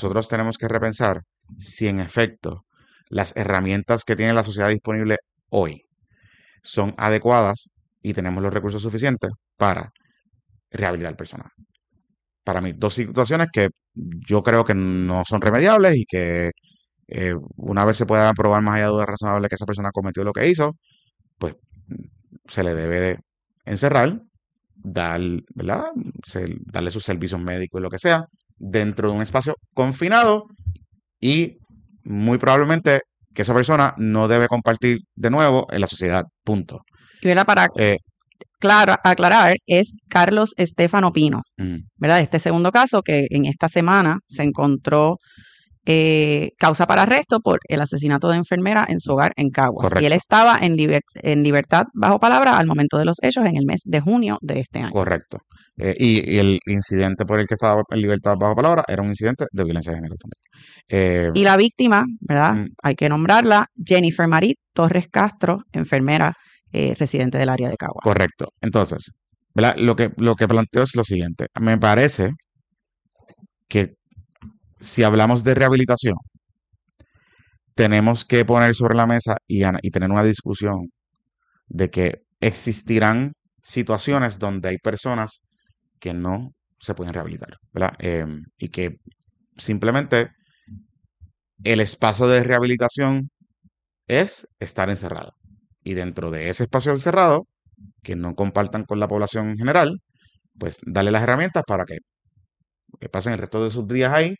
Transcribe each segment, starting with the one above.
nosotros tenemos que repensar si en efecto las herramientas que tiene la sociedad disponible hoy son adecuadas y tenemos los recursos suficientes para rehabilitar personas. Para mí, dos situaciones que yo creo que no son remediables y que una vez se pueda probar más allá de duda razonable que esa persona cometió lo que hizo, pues se le debe de encerrar, dar, ¿verdad? Darle sus servicios médicos y lo que sea, dentro de un espacio confinado y muy probablemente que esa persona no debe compartir de nuevo en la sociedad. Punto. Y era para Eh, aclarar, es Carlos Estefano Pino, mm, ¿verdad? Este segundo caso que en esta semana se encontró causa para arresto por el asesinato de enfermera en su hogar en Caguas. Y él correcto, estaba en libertad bajo palabra al momento de los hechos en el mes de junio de este año. correcto. Y el incidente por el que estaba en libertad bajo palabra era un incidente de violencia de género también. Y la víctima, ¿verdad? Mm, Hay que nombrarla, Jennifer Marit Torres Castro, enfermera residente del área de Caguas. correcto. Entonces, ¿verdad? Lo que planteo es lo siguiente. Me parece que si hablamos de rehabilitación, tenemos que poner sobre la mesa y tener una discusión de que existirán situaciones donde hay personas que no se pueden rehabilitar, ¿verdad? Y que simplemente el espacio de rehabilitación es estar encerrado. Y dentro de ese espacio encerrado, que no compartan con la población en general, pues darle las herramientas para que pasen el resto de sus días ahí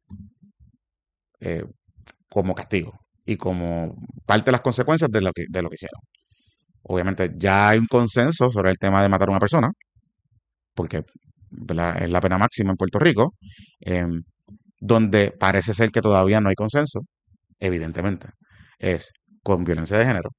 eh, como castigo y como parte de las consecuencias de lo que hicieron. Obviamente ya hay un consenso sobre el tema de matar a una persona, porque ¿verdad? Es la pena máxima en Puerto Rico, eh, donde parece ser que todavía no hay consenso, evidentemente, es con violencia de género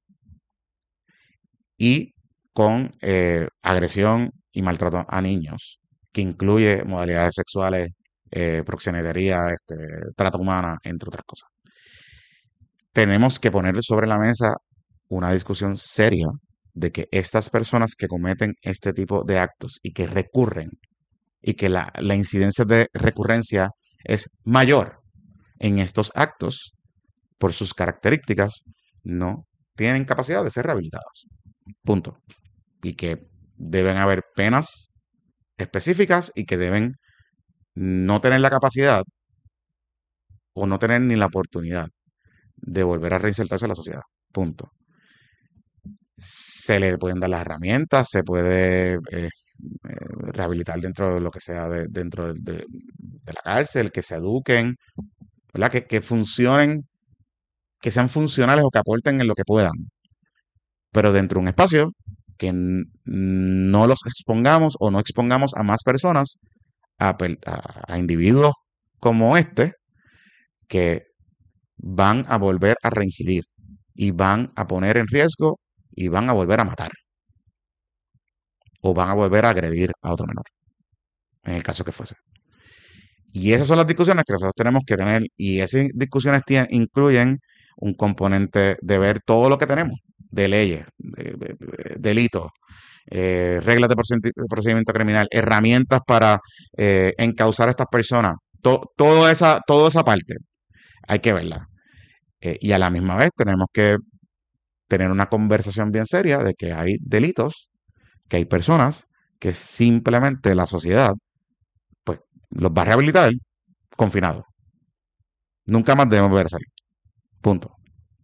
y con agresión y maltrato a niños, que incluye modalidades sexuales, proxenetería, trata humana, entre otras cosas. Tenemos que poner sobre la mesa una discusión seria de que estas personas que cometen este tipo de actos y que recurren y que la incidencia de recurrencia es mayor en estos actos por sus características, no tienen capacidad de ser rehabilitadas. Punto. Y que deben haber penas específicas y que deben no tener la capacidad o no tener ni la oportunidad de volver a reinsertarse a la sociedad. Punto. Se le pueden dar las herramientas, se puede rehabilitar dentro de lo que sea dentro de la cárcel, que se eduquen, ¿verdad? Que funcionen, que sean funcionales o que aporten en lo que puedan, pero dentro de un espacio que no los expongamos o no expongamos a más personas, a individuos como este, que van a volver a reincidir y van a poner en riesgo y van a volver a matar o van a volver a agredir a otro menor, en el caso que fuese. Y esas son las discusiones que nosotros tenemos que tener y esas discusiones incluyen un componente de ver todo lo que tenemos de leyes, delitos, reglas de procedimiento criminal, herramientas para encauzar a estas personas. Toda esa parte hay que verla. Y a la misma vez tenemos que tener una conversación bien seria de que hay delitos, que hay personas que simplemente la sociedad pues los va a rehabilitar confinados. Nunca más debemos volver a salir. Punto.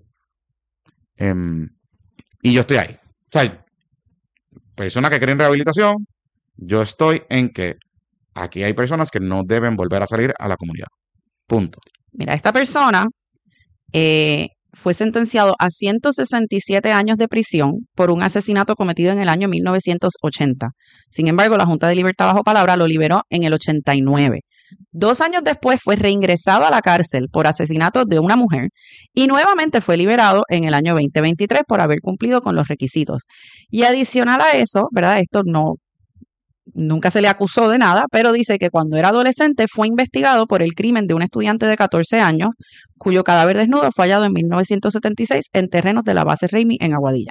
Em, y yo estoy ahí. O sea, personas que creen rehabilitación, yo estoy en que aquí hay personas que no deben volver a salir a la comunidad. Punto. Mira, esta persona fue sentenciado a 167 años de prisión por un asesinato cometido en el año 1980. Sin embargo, la Junta de Libertad bajo palabra lo liberó en el 89. 2 años después fue reingresado a la cárcel por asesinato de una mujer y nuevamente fue liberado en el año 2023 por haber cumplido con los requisitos. Y adicional a eso, ¿verdad? Esto nunca se le acusó de nada, pero dice que cuando era adolescente fue investigado por el crimen de un estudiante de 14 años cuyo cadáver desnudo fue hallado en 1976 en terrenos de la base Raimi en Aguadilla.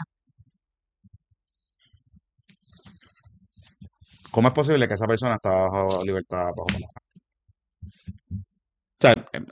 ¿Cómo es posible que esa persona está bajo libertad bajo palabra? sea,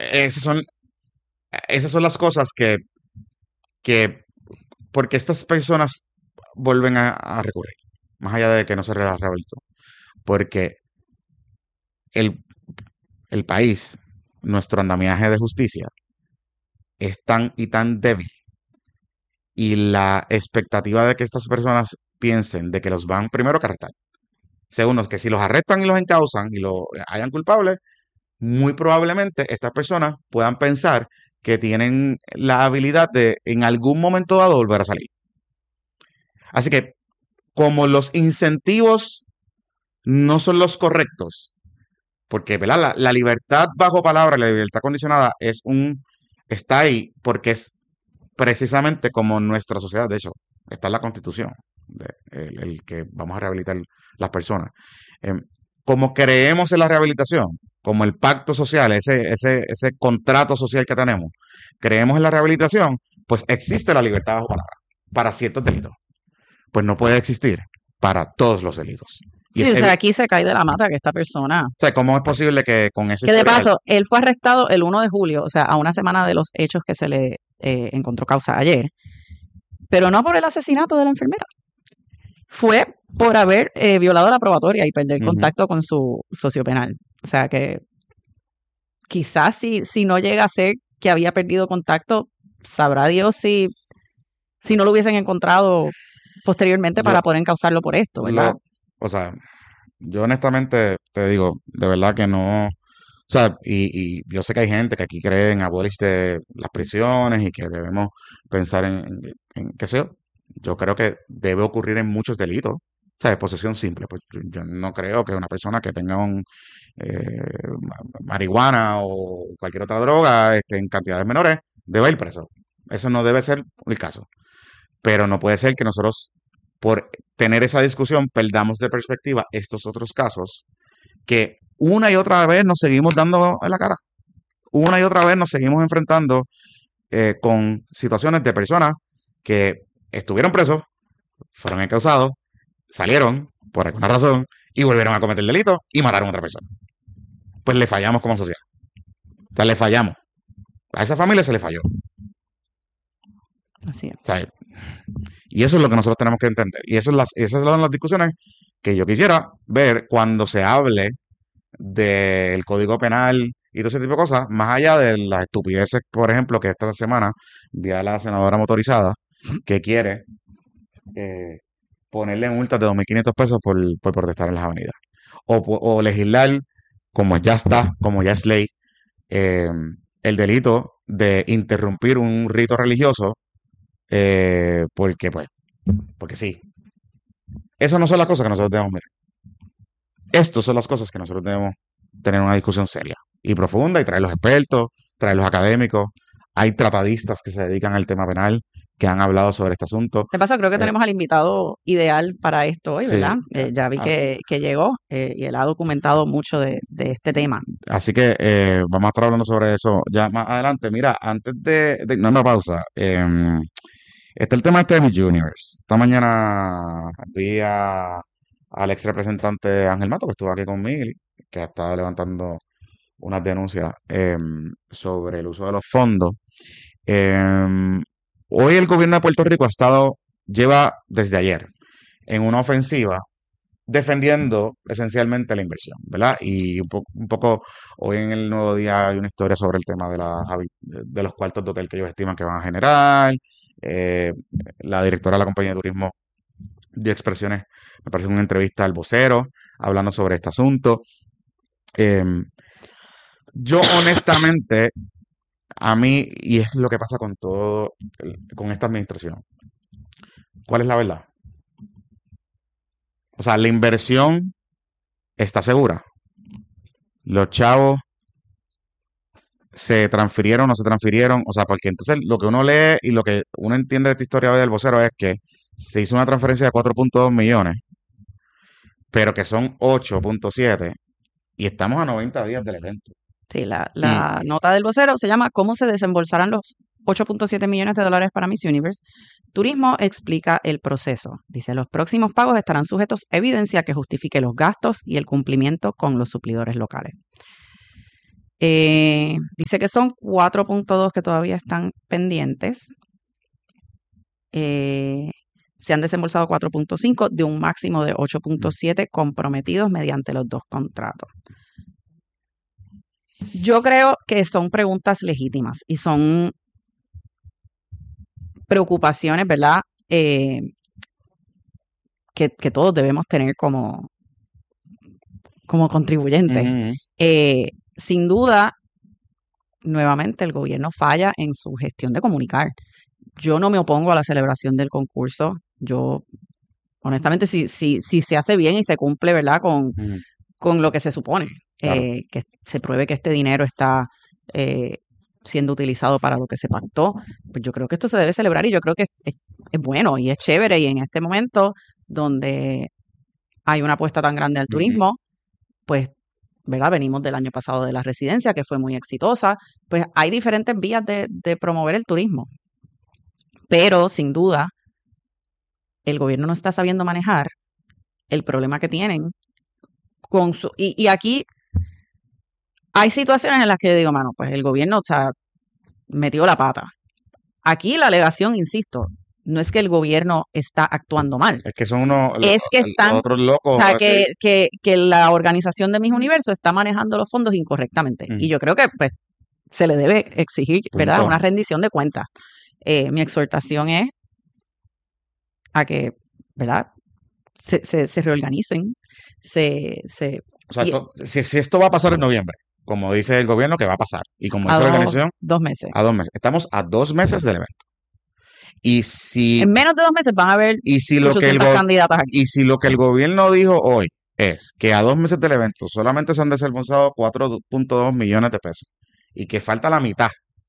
esas son las cosas que porque estas personas vuelven a recurrir, más allá de que no se les rehabilitó, porque el, el país, nuestro andamiaje de justicia, es tan y tan débil y la expectativa de que estas personas piensen de que los van primero a arrestar, segundo, que si los arrestan y los encausan y los hayan culpables, muy probablemente estas personas puedan pensar que tienen la habilidad de en algún momento dado volver a salir. Así que como los incentivos no son los correctos, porque ¿verdad? La libertad bajo palabra, la libertad condicionada está ahí porque es precisamente como nuestra sociedad, de hecho, está en la Constitución, el que vamos a rehabilitar las personas. Em, como creemos en la rehabilitación, como el pacto social, ese contrato social que tenemos, creemos en la rehabilitación, pues existe la libertad bajo palabra para ciertos delitos. Pues no puede existir para todos los delitos. Y Sí, o sea, aquí se cae de la mata que esta persona. o sea, ¿cómo es posible que con ese Que de historial, paso, él fue arrestado el 1 de julio, o sea, a una semana de los hechos que se le encontró causa ayer, pero no por el asesinato de la enfermera. Fue por haber violado la probatoria y perder Ujú. contacto con su socio penal. O sea que quizás si no llega a ser que había perdido contacto, sabrá Dios si no lo hubiesen encontrado posteriormente yo para poder encausarlo por esto, ¿verdad? o sea, yo honestamente te digo, de verdad que no, o sea, y yo sé que hay gente que aquí cree en abolish de las prisiones y que debemos pensar qué sé yo. Yo creo que debe ocurrir en muchos delitos. O sea, de posesión simple. Pues yo no creo que una persona que tenga marihuana o cualquier otra droga en cantidades menores deba ir preso. Eso no debe ser el caso. Pero no puede ser que nosotros, por tener esa discusión, perdamos de perspectiva estos otros casos que una y otra vez nos seguimos dando en la cara. Una y otra vez nos seguimos enfrentando con situaciones de personas que estuvieron presos, fueron encausados, salieron por alguna razón y volvieron a cometer delito y mataron a otra persona. Pues le fallamos como sociedad. O sea, le fallamos. A esa familia se le falló. Así es. O sea, y eso es lo que nosotros tenemos que entender. Y esas son las discusiones que yo quisiera ver cuando se hable del Código Penal y todo ese tipo de cosas, más allá de las estupideces, por ejemplo, que esta semana vi a la senadora motorizada que quiere eh, ponerle multas de 2.500 pesos por protestar en las avenidas. O legislar, como ya está, como ya es ley, eh, el delito de interrumpir un rito religioso porque sí. Esas no son las cosas que nosotros debemos mirar. Estas son las cosas que nosotros debemos tener una discusión seria y profunda y traer los expertos, traer los académicos. Hay tratadistas que se dedican al tema penal que han hablado sobre este asunto. De paso, creo que Eh, tenemos al invitado ideal para esto hoy, sí, ¿verdad? Ya vi ah, que llegó y él ha documentado mucho de este tema. así que vamos a estar hablando sobre eso ya más adelante. Mira, antes no, una pausa. Está el tema este de Miss Universe. Esta mañana vi al ex representante Ángel Mato, que estuvo aquí conmigo, que ha estado levantando unas denuncias sobre el uso de los fondos. Em, Hoy el gobierno de Puerto Rico lleva desde ayer en una ofensiva defendiendo esencialmente la inversión, ¿verdad? Y un poco hoy en el Nuevo Día hay una historia sobre el tema de los cuartos de hotel que ellos estiman que van a generar. Eh, la directora de la compañía de turismo dio expresiones, me parece una entrevista al vocero, hablando sobre este asunto. Em, yo honestamente, a mí, y es lo que pasa con con esta administración, ¿cuál es la verdad? O sea, la inversión está segura. Los chavos se transfirieron o no se transfirieron. O sea, porque entonces lo que uno lee y lo que uno entiende de esta historia hoy del vocero es que se hizo una transferencia de 4.2 millones, pero que son 8.7 y estamos a 90 días del evento. Sí, la Y nota del vocero se llama ¿Cómo se desembolsarán los 8.7 millones de dólares para Miss Universe? Turismo explica el proceso. Dice, los próximos pagos estarán sujetos a evidencia que justifique los gastos y el cumplimiento con los suplidores locales. Dice que son 4.2 que todavía están pendientes. Se han desembolsado 4.5 de un máximo de 8.7 comprometidos mediante los 2 contratos. Yo creo que son preguntas legítimas y son preocupaciones, ¿verdad? Que todos debemos tener como contribuyentes. Sin duda, nuevamente el gobierno falla en su gestión de comunicar. Yo no me opongo a la celebración del concurso. Yo, honestamente, si se hace bien y se cumple, ¿verdad? Con lo que se supone, Claro. que se pruebe que este dinero está siendo utilizado para lo que se pactó, pues yo creo que esto se debe celebrar y yo creo que es bueno y es chévere, y en este momento donde hay una apuesta tan grande al turismo, pues, ¿verdad? Venimos del año pasado de la residencia, que fue muy exitosa, pues hay diferentes vías de promover el turismo, pero sin duda el gobierno no está sabiendo manejar el problema que tienen con su... Y aquí hay situaciones en las que yo digo, mano, pues el gobierno, o sea, metió la pata. Aquí la alegación, insisto, no es que el gobierno está actuando mal. Es que son unos Es que están, otros locos. o sea, que la organización de Miss Universo está manejando los fondos incorrectamente. Y yo creo que pues se le debe exigir, ¿verdad?, una rendición de cuentas. Mi exhortación es a que, ¿verdad?, se reorganicen, O sea, si esto va a pasar en noviembre, como dice el gobierno que va a pasar, y como dice la organización, 2 meses. a 2 meses. Estamos a 2 meses del evento. Y si en menos de 2 meses van a haber 800 candidatas aquí. Y si lo que el gobierno dijo hoy es que a 2 meses del evento solamente se han desembolsado 4.2 millones de pesos y que falta la mitad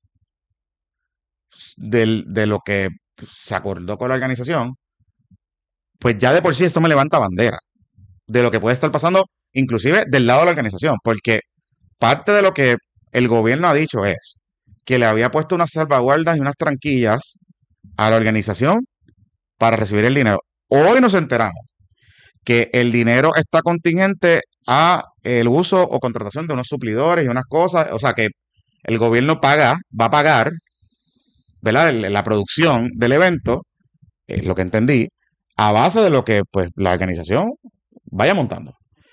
de lo que se acordó con la organización, pues ya de por sí esto me levanta bandera de lo que puede estar pasando, inclusive del lado de la organización, porque parte de lo que el gobierno ha dicho es que le había puesto unas salvaguardas y unas tranquillas a la organización para recibir el dinero. Hoy nos enteramos que el dinero está contingente a el uso o contratación de unos suplidores y unas cosas, o sea que el gobierno va a pagar, ¿verdad?, la producción del evento, lo que entendí, a base de lo que pues la organización vaya montando.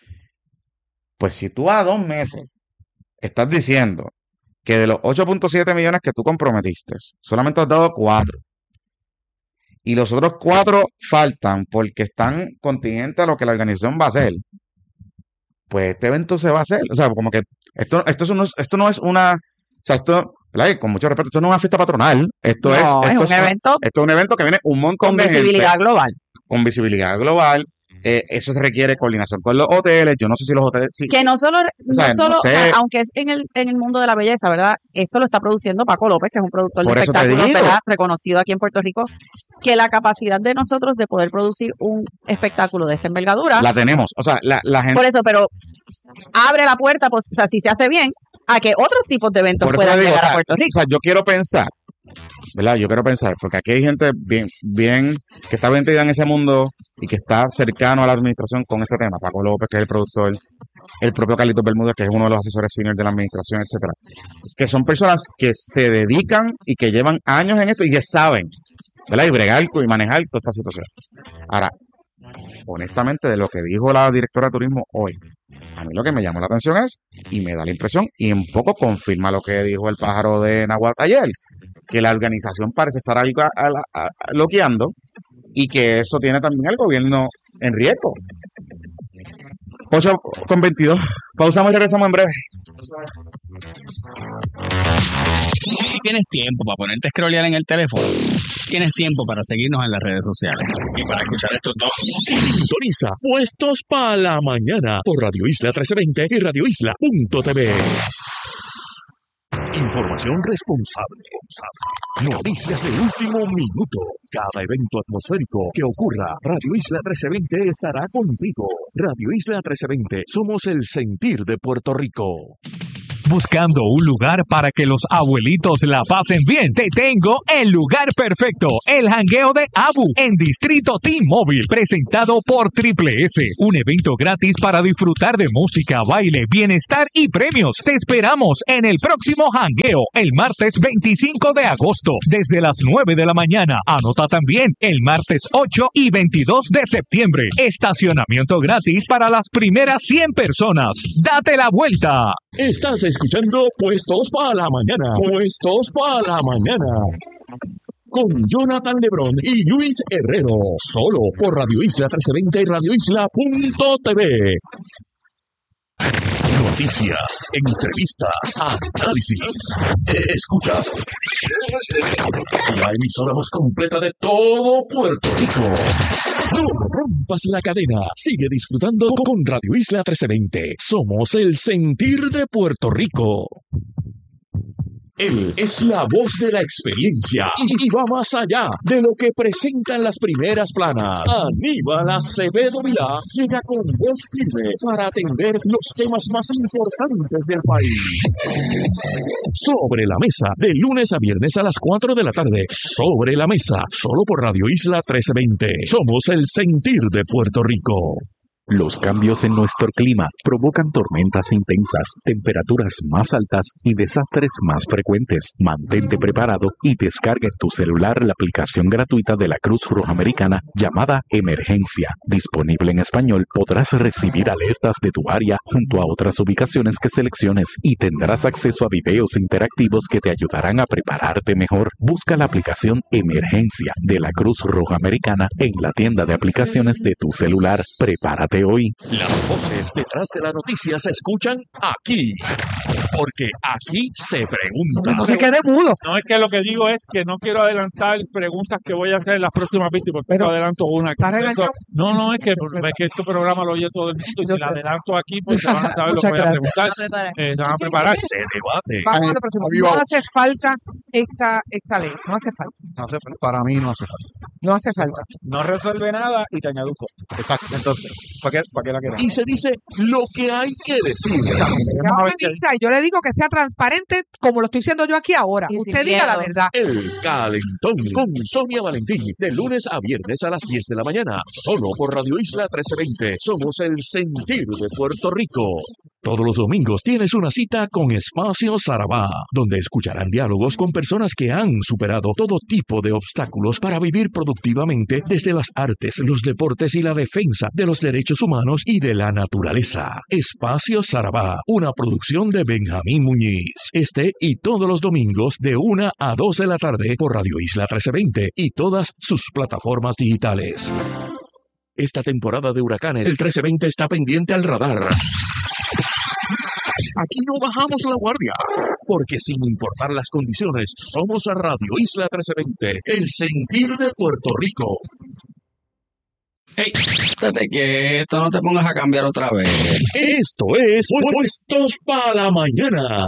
Pues si tú a 2 meses estás diciendo que de los 8.7 millones que tú comprometiste, solamente has dado 4, y los otros 4 faltan porque están contingentes a lo que la organización va a hacer, pues este evento se va a hacer. O sea, como que esto no es una... O sea, esto, ¿verdad?, con mucho respeto, esto no es una fiesta patronal. Esto es un evento que viene un montón de gente. Con visibilidad global. Con visibilidad global. Eso se requiere coordinación con los hoteles. Yo no sé si los hoteles... Sí, que no solo, aunque es en el mundo de la belleza, ¿verdad? Esto lo está produciendo Paco López, que es un productor de espectáculos, ¿verdad?, reconocido aquí en Puerto Rico. Que la capacidad de nosotros de poder producir un espectáculo de esta envergadura... La tenemos. O sea, la gente... Por eso, pero abre la puerta, pues, o sea, si se hace bien, a que otros tipos de eventos puedan llegar a Puerto Rico. O sea, yo quiero pensar, ¿verdad? Porque aquí hay gente bien, que está metida en ese mundo y que está cercano a la administración con este tema. Paco López, que es el productor, el propio Carlitos Bermúdez, que es uno de los asesores seniors de la administración, etcétera. Que son personas que se dedican y que llevan años en esto y que saben, ¿verdad?, y bregar y manejar toda esta situación. Ahora, honestamente, de lo que dijo la directora de turismo hoy, a mí lo que me llamó la atención es, y me da la impresión, y un poco confirma lo que dijo el pájaro de Nahuatl ayer, que la organización parece estar ahí bloqueando y que eso tiene también al gobierno en riesgo. 8:22. Pausamos y regresamos en breve. Si tienes tiempo para ponerte a scrollear en el teléfono, tienes tiempo para seguirnos en las redes sociales y para escuchar estos dos. Sintoniza Puestos para la Mañana por Radio Isla 1320 y radioisla.tv. Información responsable. Noticias de último minuto. Cada evento atmosférico que ocurra, Radio Isla 1320 estará contigo. Radio Isla 1320, somos el sentir de Puerto Rico. Buscando un lugar para que los abuelitos la pasen bien. Te tengo el lugar perfecto. El jangueo de Abu en Distrito T-Mobile. Presentado por Triple S. Un evento gratis para disfrutar de música, baile, bienestar y premios. Te esperamos en el próximo jangueo. El martes 25 de agosto. Desde las 9 de la mañana. Anota también el martes 8 y 22 de septiembre. Estacionamiento gratis para las primeras 100 personas. Date la vuelta. Estás escuchando Puestos para la Mañana. Puestos para la Mañana. Con Jonathan Lebrón y Luis Herrero. Solo por Radio Isla 1320 y radioisla.tv. Noticias, entrevistas, análisis. Escuchas la emisora más completa de todo Puerto Rico. No rompas la cadena. Sigue disfrutando con Radio Isla 1320. Somos el sentir de Puerto Rico. Él es la voz de la experiencia y va más allá de lo que presentan las primeras planas. Aníbal Acevedo Vilá llega con voz firme para atender los temas más importantes del país. Sobre la mesa, de lunes a viernes a las 4 de la tarde. Sobre la mesa, solo por Radio Isla 1320. Somos el sentir de Puerto Rico. Los cambios en nuestro clima provocan tormentas intensas, temperaturas más altas y desastres más frecuentes. Mantente preparado y descarga en tu celular la aplicación gratuita de la Cruz Roja Americana llamada Emergencia. Disponible en español, podrás recibir alertas de tu área junto a otras ubicaciones que selecciones y tendrás acceso a videos interactivos que te ayudarán a prepararte mejor. Busca la aplicación Emergencia de la Cruz Roja Americana en la tienda de aplicaciones de tu celular. Prepárate hoy. Las voces detrás de la noticia se escuchan aquí, porque aquí se pregunta. No se quede mudo. No, es que lo que digo es que no quiero adelantar preguntas que voy a hacer en las próximas víctimas, porque Pero, adelanto una. ¿estás regañado? No, es que este programa lo oye todo el mundo y Yo si la sé. adelanto aquí, pues se van a saber lo que Muchas voy a gracias. preguntar. Se van a preparar. Se debate. Vamos a la próxima. No hace falta esta ley. No hace falta. Para mí no hace falta. No hace falta. No resuelve nada y te añaduco. Exacto. Entonces, ¿para qué la queremos? Y se dice lo que hay que decir. Yo me vista y yo le digo que sea transparente como lo estoy diciendo yo aquí ahora. Y sin Usted diga la miedo. verdad. El Calentón con Sonia Valentín, de lunes a viernes a las 10 de la mañana, solo por Radio Isla 1320. Somos el sentir de Puerto Rico. Todos los domingos tienes una cita con Espacio Sarabá, donde escucharán diálogos con personas que han superado todo tipo de obstáculos para vivir productivamente desde las artes, los deportes y la defensa de los derechos humanos y de la naturaleza. Espacio Sarabá, una producción de Benjamín Muñiz. Este y todos los domingos de 1 a 2 de la tarde por Radio Isla 1320 y todas sus plataformas digitales. Esta temporada de huracanes, el 1320 está pendiente al radar. Aquí no bajamos la guardia, porque sin importar las condiciones, somos a Radio Isla 1320, el sentir de Puerto Rico. Hey, estate quieto, no te pongas a cambiar otra vez. Esto es Puestos para la Mañana.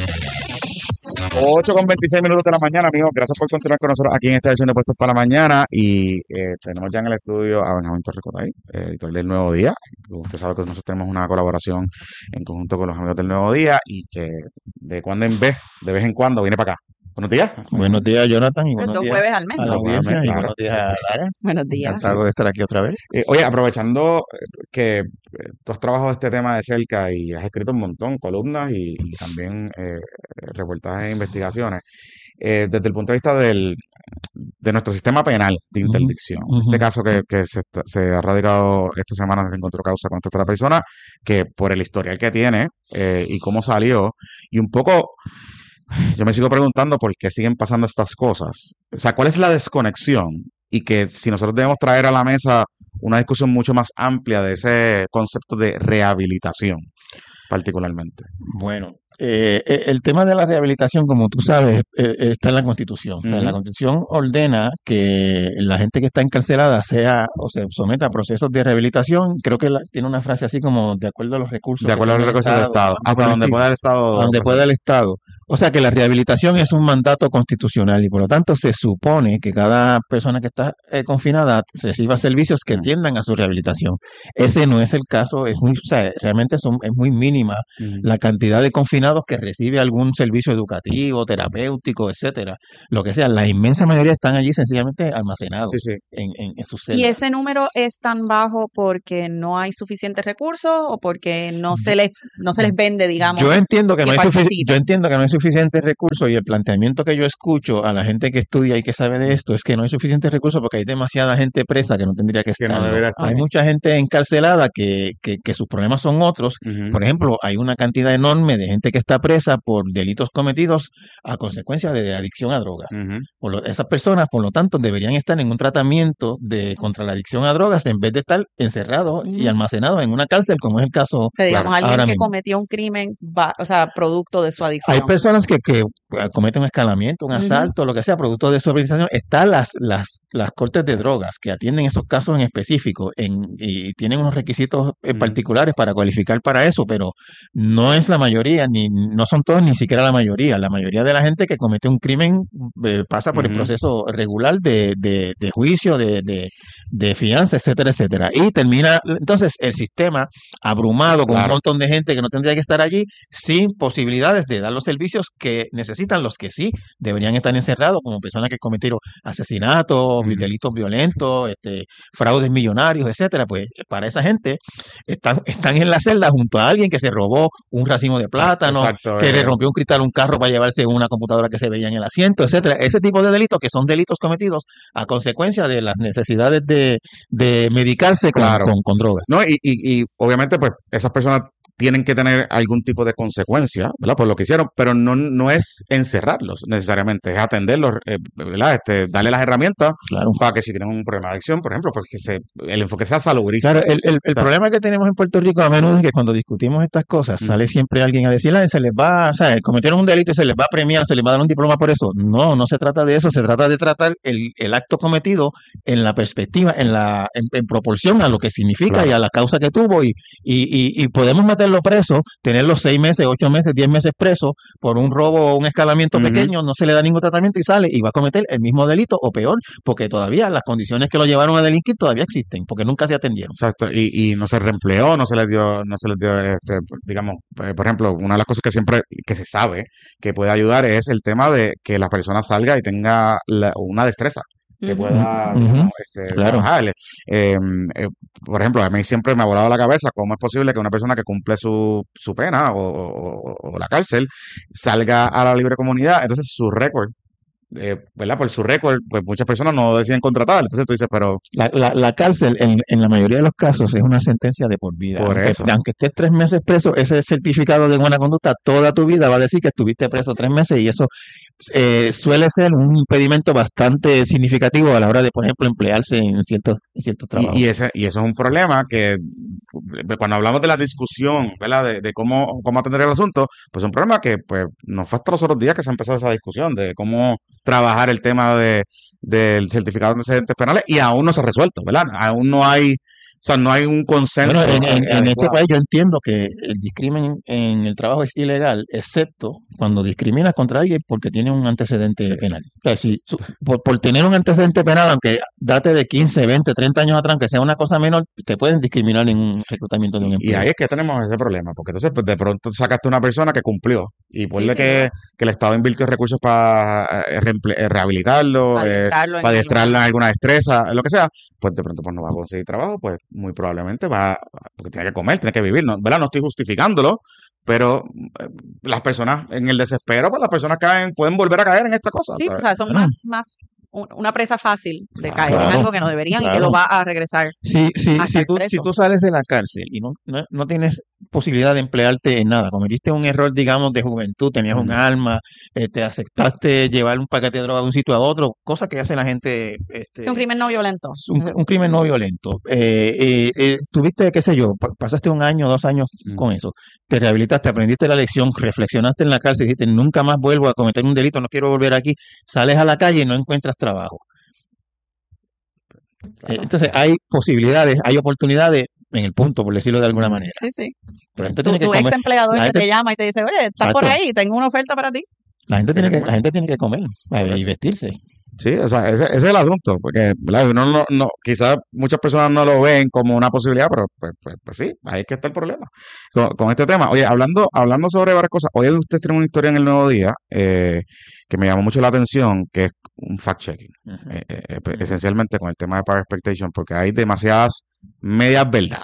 8:26 de la mañana, amigos. Gracias por continuar con nosotros aquí en esta edición de Puestos para la Mañana. Y tenemos ya en el estudio a Benjamín Torrecotay, editor del Nuevo Día. Usted sabe que nosotros tenemos una colaboración en conjunto con los amigos del Nuevo Día y que de cuando en vez en cuando, viene para acá. Buenos días. Buenos días, Jonathan, y buenos Dos días jueves al mes. a la audiencia, y Claro. buenos días a Lara. Buenos días. Encantado de estar aquí otra vez. Oye, aprovechando que tú has trabajado este tema de cerca y has escrito un montón, columnas y también reportajes e investigaciones, desde el punto de vista de nuestro sistema penal de interdicción. Ujú. Este caso que se ha radicado esta semana, se encontró causa contra otra persona, que por el historial que tiene y cómo salió, y un poco... Yo me sigo preguntando por qué siguen pasando estas cosas. O sea, ¿cuál es la desconexión? Y que si nosotros debemos traer a la mesa una discusión mucho más amplia de ese concepto de rehabilitación, particularmente. Bueno, el tema de la rehabilitación, como tú sabes, está en la Constitución. O sea, Ujú. la Constitución ordena que la gente que está encarcelada sea o se someta a procesos de rehabilitación. Creo que tiene una frase así como de acuerdo a los recursos. De acuerdo a los recursos del Estado. Hasta donde pueda el Estado. a donde pueda el Estado. O sea que la rehabilitación es un mandato constitucional y por lo tanto se supone que cada persona que está confinada reciba servicios que tiendan a su rehabilitación. Ese no es el caso, realmente es muy mínima la cantidad de confinados que recibe algún servicio educativo, terapéutico, etcétera. Lo que sea, la inmensa mayoría están allí sencillamente almacenados en sus celdas. ¿Y ese número es tan bajo porque no hay suficientes recursos o porque no se les vende, digamos? Yo entiendo que no hay suficientes recursos y el planteamiento que yo escucho a la gente que estudia y que sabe de esto es que no hay suficientes recursos porque hay demasiada gente presa que no tendría que estar. no debería estar. Hay mucha gente encarcelada que sus problemas son otros. Por ejemplo, hay una cantidad enorme de gente que está presa por delitos cometidos a consecuencia de adicción a drogas. Esas personas, por lo tanto, deberían estar en un tratamiento contra la adicción a drogas en vez de estar encerrados y almacenados en una cárcel, como es el caso. O sea, digamos, alguien que mismo cometió un crimen, producto de su adicción. Hay personas que cometen un escalamiento, un asalto, lo que sea, producto de su organización. Están las cortes de drogas que atienden esos casos en específico y tienen unos requisitos particulares para cualificar para eso, pero no es la mayoría, no son todos, ni siquiera la mayoría. La mayoría de la gente que comete un crimen pasa por el proceso regular de juicio, de fianza, etcétera, etcétera. Y termina, entonces, el sistema abrumado con un montón de gente que no tendría que estar allí, sin posibilidades de dar los servicios que necesitan los que sí deberían estar encerrados, como personas que cometieron asesinatos, delitos violentos, fraudes millonarios, etcétera. Pues para esa gente están en la celda junto a alguien que se robó un racimo de plátano, que le rompió un cristal a un carro para llevarse una computadora que se veía en el asiento, etcétera. Ese tipo de delitos que son delitos cometidos a consecuencia de las necesidades de medicarse con drogas. No, y obviamente pues esas personas tienen que tener algún tipo de consecuencia, ¿verdad? Por lo que hicieron, pero no es encerrarlos necesariamente, es atenderlos, ¿verdad? Darle las herramientas para que si tienen un problema de adicción, por ejemplo, pues el enfoque sea saludista. Claro, el problema que tenemos en Puerto Rico a menudo es que cuando discutimos estas cosas, sale siempre alguien a decir, cometieron un delito y se les va a premiar, se les va a dar un diploma por eso. No se trata de eso, se trata de tratar el acto cometido en la perspectiva, en proporción a lo que significa y a la causa que tuvo y podemos meterlo preso, tenerlo 6 meses, 8 meses, 10 meses preso por un robo o un escalamiento pequeño, no se le da ningún tratamiento y sale y va a cometer el mismo delito o peor, porque todavía las condiciones que lo llevaron a delinquir todavía existen, porque nunca se atendieron. Exacto, y no se reempleó, no se les dio, digamos, por ejemplo, una de las cosas que se sabe que puede ayudar es el tema de que la persona salga y tenga una destreza que pueda trabajar. Por ejemplo, a mí siempre me ha volado la cabeza cómo es posible que una persona que cumple su pena o la cárcel salga a la libre comunidad, entonces su récord, ¿verdad? Por su récord, pues muchas personas no deciden contratar. Entonces tú dices, pero... La cárcel, en la mayoría de los casos, es una sentencia de por vida. Aunque estés 3 meses preso, ese certificado de buena conducta toda tu vida va a decir que estuviste preso 3 meses y eso suele ser un impedimento bastante significativo a la hora de, por ejemplo, emplearse en ciertos trabajos. Y eso es un problema que cuando hablamos de la discusión, ¿verdad? De cómo atender el asunto, pues es un problema que pues no fue hasta los otros días que se empezó esa discusión de cómo trabajar el tema del certificado de antecedentes penales y aún no se ha resuelto, ¿verdad? Aún no hay un consenso. Bueno, en este país yo entiendo que el discrimen en el trabajo es ilegal, excepto cuando discriminas contra alguien porque tiene un antecedente penal. O sea, si por tener un antecedente penal, aunque date de 15, 20, 30 años atrás, aunque sea una cosa menor, te pueden discriminar en un reclutamiento de un empleo. Y ahí es que tenemos ese problema, porque entonces pues, de pronto sacaste una persona que cumplió y ponle que el Estado invirtió recursos para rehabilitarlo, para adiestrarlo en alguna destreza, lo que sea, pues de pronto pues no va a conseguir trabajo, pues muy probablemente porque tiene que comer, tiene que vivir, ¿verdad? No estoy justificándolo, pero las personas en el desespero, pues las personas pueden volver a caer en esta cosa. Sí, ¿sabes? O sea, son más una presa fácil de caer en algo que no deberían y que lo va a regresar. Si tú sales de la cárcel y no tienes posibilidad de emplearte en nada, cometiste un error, digamos, de juventud, tenías un arma, te aceptaste llevar un paquete de droga de un sitio a otro, cosa que hace la gente... es un crimen no violento. Un crimen no violento. Tuviste, qué sé yo, pasaste 1 año, 2 años con eso, te rehabilitaste, aprendiste la lección, reflexionaste en la cárcel, dijiste, nunca más vuelvo a cometer un delito, no quiero volver aquí, sales a la calle y no encuentras trabajo. Entonces hay posibilidades, hay oportunidades en el punto, por decirlo de alguna manera. Sí. Pero tu ex empleador que te llama y te dice, oye, estás por ahí, tengo una oferta para ti. La gente tiene que comer y vestirse. Sí, o sea, ese es el asunto, porque ¿verdad? Uno quizás muchas personas no lo ven como una posibilidad, pero pues sí, ahí es que está el problema con este tema. Oye, hablando sobre varias cosas, hoy usted tiene una historia en el Nuevo Día que me llamó mucho la atención, que es un fact-checking, esencialmente con el tema de Power Expectation, porque hay demasiadas medias verdades.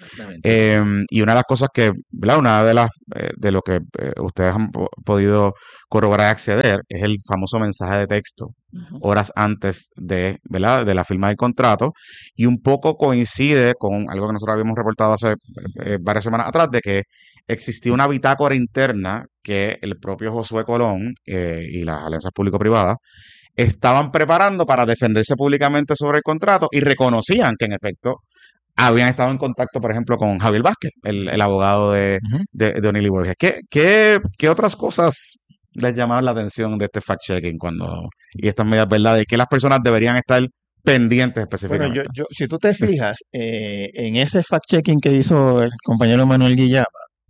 Y una de las cosas que, ¿verdad? Una de las de lo que ustedes han podido corroborar y acceder es el famoso mensaje de texto horas antes de, ¿verdad? De la firma del contrato, y un poco coincide con algo que nosotros habíamos reportado hace varias semanas atrás, de que existía una bitácora interna que el propio Josué Colón y las alianzas público-privadas estaban preparando para defenderse públicamente sobre el contrato, y reconocían que en efecto habían estado en contacto, por ejemplo, con Javier Vázquez, el abogado de O'Neill y Borges. ¿Qué otras cosas les llamaban la atención de este fact-checking y estas medias verdades? ¿Qué las personas deberían estar pendientes específicamente? Bueno, si tú te fijas, en ese fact-checking que hizo el compañero Manuel Guillaba,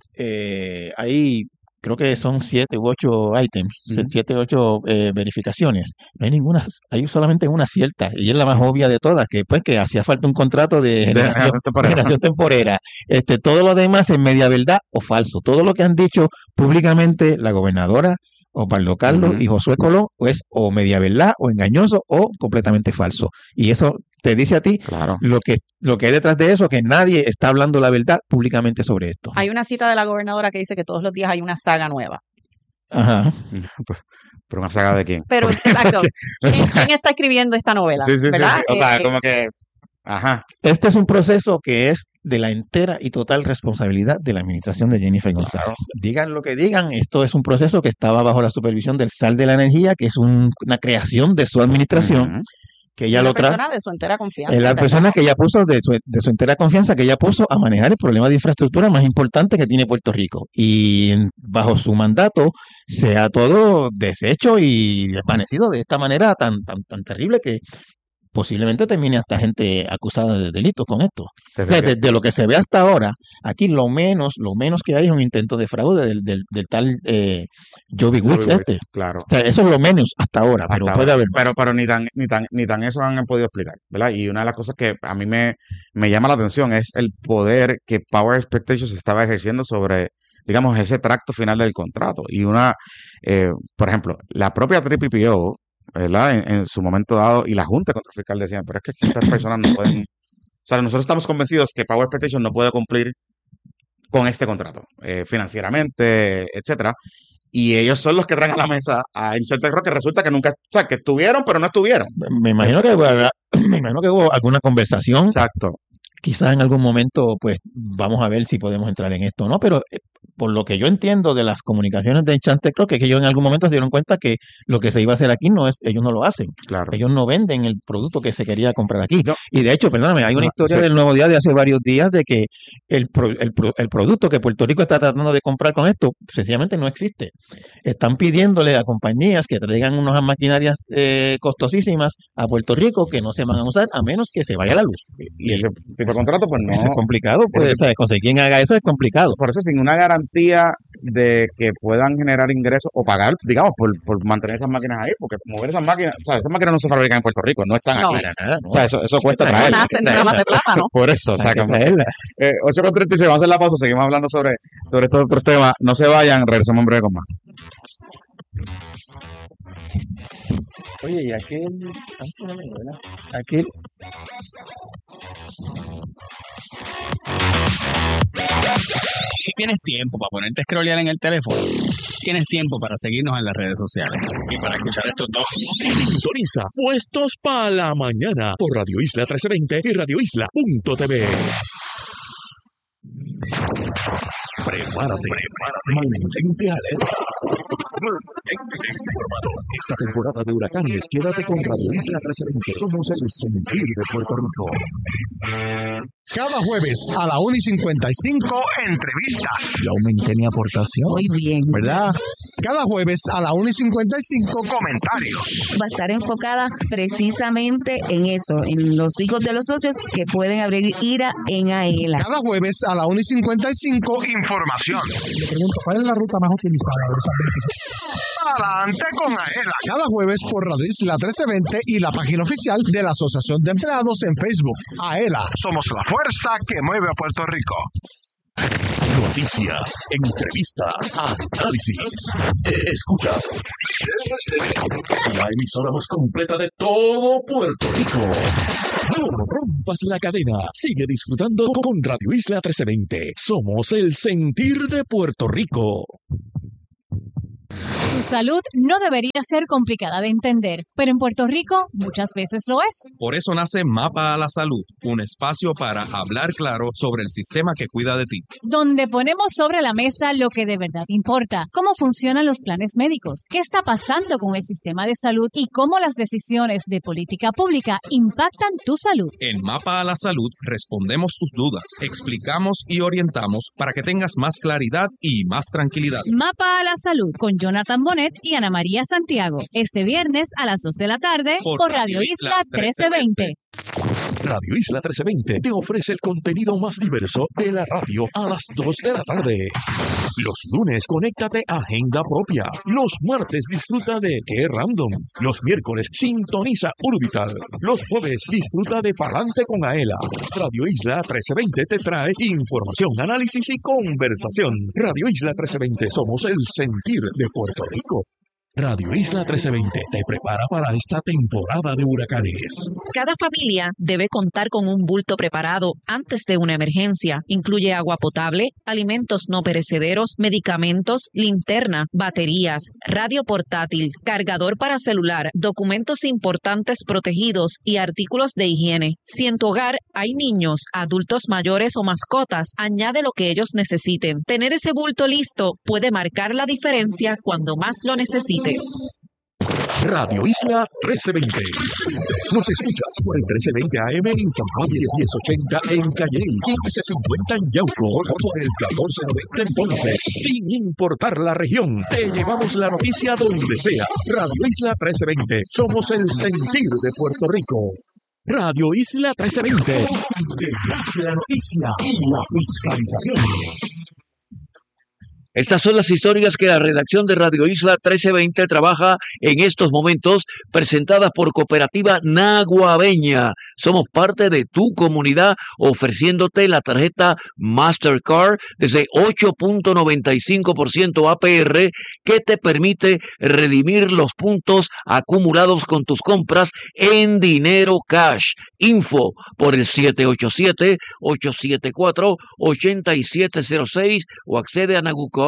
hay, creo que son 7 u 8 items, 7 u 8 verificaciones. No hay ninguna, hay solamente una cierta, y es la más obvia de todas, que hacía falta un contrato de generación temporera. Todo lo demás es media verdad o falso. Todo lo que han dicho públicamente la gobernadora, Osvaldo Carlos y Josué Colón, es o media verdad o engañoso o completamente falso. Y eso te dice a ti lo que hay detrás de eso, que nadie está hablando la verdad públicamente sobre esto. Hay una cita de la gobernadora que dice que todos los días hay una saga nueva. Ajá. ¿Pero una saga de quién? Pero, exacto. ¿Quién está escribiendo esta novela? Sí, ¿verdad? O sea, como que... Ajá. Este es un proceso que es de la entera y total responsabilidad de la administración de Jennifer González. Digan lo que digan, esto es un proceso que estaba bajo la supervisión del SAL de la Energía, que es una creación de su administración, que ella lo trae. La persona de su entera confianza. Es la persona que ella puso de su entera confianza, que ella puso a manejar el problema de infraestructura más importante que tiene Puerto Rico. Y bajo su mandato se ha todo deshecho y desvanecido de esta manera tan terrible que posiblemente termine hasta gente acusada de delitos con esto. De lo que se ve hasta ahora, aquí lo menos que hay es un intento de fraude del tal Joby Wicks Claro. O sea, eso es lo menos hasta ahora, pero puede haber. Pero ni tan eso han podido explicar, ¿verdad? Y una de las cosas que a mí me llama la atención es el poder que Power Expectations estaba ejerciendo sobre, digamos, ese tracto final del contrato. Y por ejemplo, la propia TPPO, ¿verdad? En su momento dado, y la Junta de Control Fiscal decían, pero es que estas personas no pueden, o sea, nosotros estamos convencidos que Power Expectations no puede cumplir con este contrato, financieramente, etcétera, y ellos son los que traen a la mesa a Insurtech Rock, que resulta que nunca, o sea, que estuvieron, pero no estuvieron. Me imagino que hubo alguna conversación. Exacto. Quizás en algún momento, pues, vamos a ver si podemos entrar en esto o no, pero por lo que yo entiendo de las comunicaciones de Enchantec, creo que ellos en algún momento se dieron cuenta que lo que se iba a hacer aquí ellos no lo hacen. Claro. Ellos no venden el producto que se quería comprar aquí. No. Y de hecho, perdóname, hay una historia del Nuevo Día de hace varios días de que el producto que Puerto Rico está tratando de comprar con esto, sencillamente no existe. Están pidiéndole a compañías que traigan unas maquinarias costosísimas a Puerto Rico que no se van a usar a menos que se vaya la luz. Y ese tipo de contrato, pues no. Eso es complicado, pues, conseguir quien haga eso es complicado. Por eso, sin una garantía de que puedan generar ingresos o pagar, digamos, por mantener esas máquinas ahí, porque mover esas máquinas, o sea, esas máquinas no se fabrican en Puerto Rico, no están aquí. Nada, o sea, eso cuesta traerlas. No nacen de ramas de plátano. Por eso, o sea, 8:36, vamos a hacer la pausa, seguimos hablando sobre estos otros temas. No se vayan, regresamos en breve con más. Oye, y aquel... Si tienes tiempo para ponerte a scrollear en el teléfono, tienes tiempo para seguirnos en las redes sociales y para escuchar estos dos. Sintoniza Puestos para la Mañana por Radio Isla 1320 y radioisla.tv. Prepárate. Mantente alerta. Mantente informado. Esta temporada de huracanes, quédate con Radio Isla 1320. Somos el sentir de Puerto Rico. Cada jueves a la 1:55, entrevistas. Yo aumenté mi aportación. Muy bien. ¿Verdad? Cada jueves a la 1:55, comentarios. Va a estar enfocada precisamente en eso, en los hijos de los socios que pueden abrir IRA en AELA. Cada jueves a la 1:55, información. Le pregunto, ¿cuál es la ruta más utilizada de esas 25? Pa'lante con Aela. Cada jueves por Radio Isla 1320 y la página oficial de la Asociación de Empleados en Facebook. Aela, somos la fuerza que mueve a Puerto Rico. Noticias, entrevistas, análisis. Escuchas la emisora más completa de todo Puerto Rico. No rompas la cadena. Sigue disfrutando con Radio Isla 1320. Somos el sentir de Puerto Rico. Tu salud no debería ser complicada de entender, pero en Puerto Rico muchas veces lo es. Por eso nace Mapa a la Salud, un espacio para hablar claro sobre el sistema que cuida de ti. Donde ponemos sobre la mesa lo que de verdad importa, cómo funcionan los planes médicos, qué está pasando con el sistema de salud y cómo las decisiones de política pública impactan tu salud. En Mapa a la Salud respondemos tus dudas, explicamos y orientamos para que tengas más claridad y más tranquilidad. Mapa a la Salud con Jonathan Bonet y Ana María Santiago. Este viernes a las 2 de la tarde por Radio Isla 1320. Radio Isla 1320 te ofrece el contenido más diverso de la radio a las 2 de la tarde. Los lunes, conéctate a Agenda Propia. Los martes, disfruta de Qué Random. Los miércoles, sintoniza Urbital. Los jueves, disfruta de Pa'lante con Aela. Radio Isla 1320 te trae información, análisis y conversación. Radio Isla 1320, somos el sentir de Puerto Rico. Radio Isla 1320 te prepara para esta temporada de huracanes. Cada familia debe contar con un bulto preparado antes de una emergencia. Incluye agua potable, alimentos no perecederos, medicamentos, linterna, baterías, radio portátil, cargador para celular, documentos importantes protegidos y artículos de higiene. Si en tu hogar hay niños, adultos mayores o mascotas, añade lo que ellos necesiten. Tener ese bulto listo puede marcar la diferencia cuando más lo necesites. Radio Isla 1320. Nos escuchas por el 1320 AM en San Juan y el 1080 en Calley, 1550 en Yauco, por el 1490 en Ponce. Sin importar la región, te llevamos la noticia donde sea. Radio Isla 1320. Somos el sentir de Puerto Rico. Radio Isla 1320. Detrás de la noticia y la fiscalización. Estas son las historias que la redacción de Radio Isla 1320 trabaja en estos momentos, presentadas por Cooperativa Naguabeña. Somos parte de tu comunidad, ofreciéndote la tarjeta Mastercard desde 8.95% APR, que te permite redimir los puntos acumulados con tus compras en dinero cash. Info por el 787-874-8706 o accede a Naguco.com.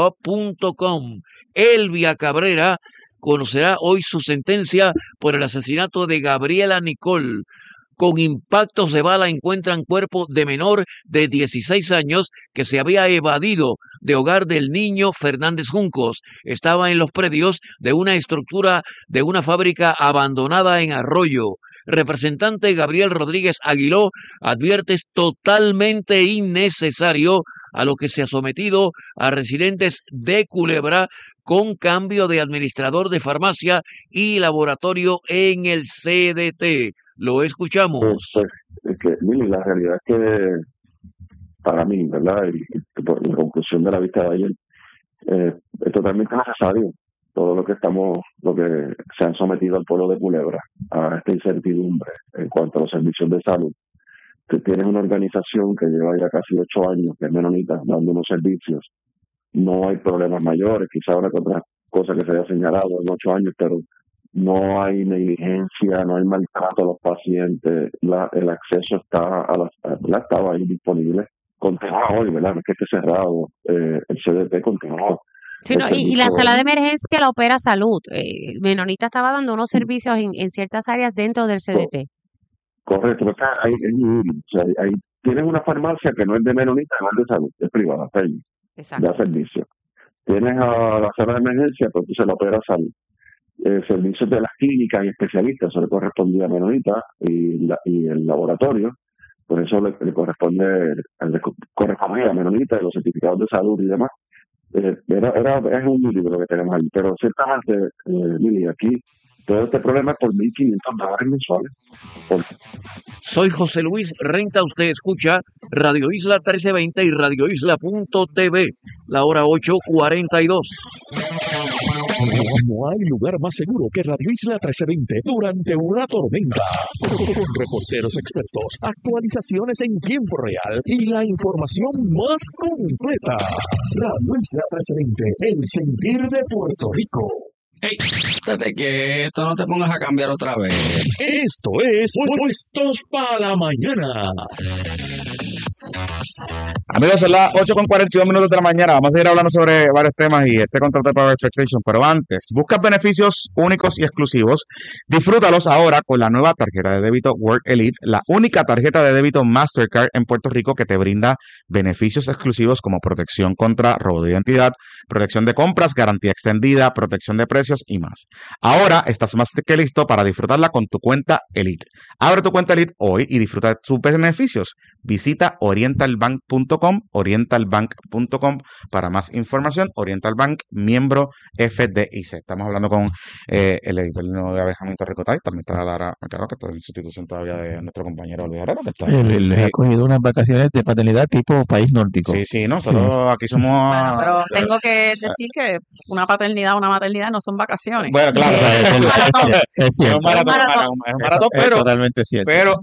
Elvia Cabrera conocerá hoy su sentencia por el asesinato de Gabriela Nicole. Con impactos de bala encuentran cuerpo de menor de 16 años que se había evadido de hogar del niño Fernández Juncos. Estaba en los predios de una estructura de una fábrica abandonada en Arroyo. Representante Gabriel Rodríguez Aguiló advierte es totalmente innecesario a lo que se ha sometido a residentes de Culebra con cambio de administrador de farmacia y laboratorio en el CDT. Lo escuchamos. Pues, es que, Mili, la realidad es que para mí, ¿verdad? Y por la conclusión de la vista de ayer, es totalmente necesario todo lo que se han sometido al pueblo de Culebra a esta incertidumbre en cuanto a los servicios de salud. Que tienes una organización que lleva ya casi 8 años, que es menonita, dando unos servicios. No hay problemas mayores, quizá una otra cosa que se haya señalado en 8 años, pero no hay negligencia, no hay maltrato a los pacientes, el acceso estaba ahí disponible. Continúa hoy, ¿verdad? No es que esté cerrado, el CDT continúa. Sí, no, y la sala de emergencia la opera Salud. Menonita estaba dando unos servicios en ciertas áreas dentro del CDT. Correcto, o sea, ahí tienes una farmacia que no es de menonita, no es de salud, es privada, da servicio. Tienes a la sala de emergencia, pues se la opera salud. Servicios de las clínicas y especialistas, eso le correspondía a menonita y el laboratorio, por eso le correspondía a menonita y los certificados de salud y demás. Es un libro que tenemos ahí, pero ciertamente, Lili, aquí todo este problema es por $1,500 mensuales. Soy José Luis Renta, usted escucha Radio Isla 1320 y radioisla.tv, la hora 8:42. No hay lugar más seguro que Radio Isla 1320 durante una tormenta. Con reporteros expertos, actualizaciones en tiempo real y la información más completa. Radio Isla 1320, el sentir de Puerto Rico. Ey, estate quieto, no te pongas a cambiar otra vez. Esto es Puestos para la Mañana. Amigos, son las 8:42 de la mañana. Vamos a ir hablando sobre varios temas y este contrato de Power Expectation. Pero antes, buscas beneficios únicos y exclusivos. Disfrútalos ahora con la nueva tarjeta de débito World Elite, la única tarjeta de débito Mastercard en Puerto Rico que te brinda beneficios exclusivos como protección contra robo de identidad, protección de compras, garantía extendida, protección de precios y más. Ahora estás más que listo para disfrutarla con tu cuenta Elite. Abre tu cuenta Elite hoy y disfruta de sus beneficios. Visita orientalbank.com para más información. Oriental Bank, miembro FDIC. Estamos hablando con el editor de Benjamín Torricotay. También está Lara Mercado, que está en sustitución todavía de nuestro compañero Luis Herrera. Que está Él ha cogido unas vacaciones de paternidad tipo país nórdico. Sí, nosotros aquí somos... Bueno, pero tengo que decir que una paternidad, una maternidad no son vacaciones. Bueno, claro, es cierto. Es un maratón, pero totalmente cierto. pero